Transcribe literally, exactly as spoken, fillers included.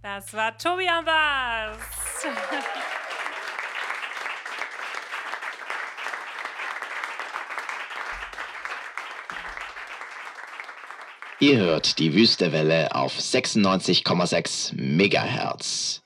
Das war Tobi am Bass. Ihr hört die Wüstewelle auf sechsundneunzig Komma sechs Megahertz.